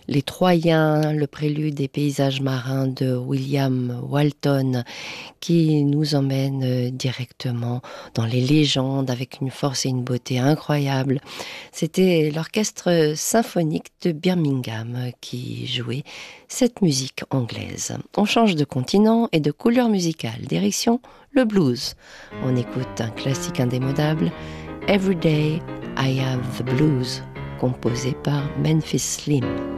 Les Troyens, le prélude des paysages marins de William Walton, qui nous emmène directement dans les légendes avec une force et une beauté incroyables. C'était l'orchestre symphonique de Birmingham qui jouait cette musique anglaise. On change de continent et de couleur musicale, direction le blues. On écoute un classique indémodable, Every Day I Have the Blues, composé par Memphis Slim.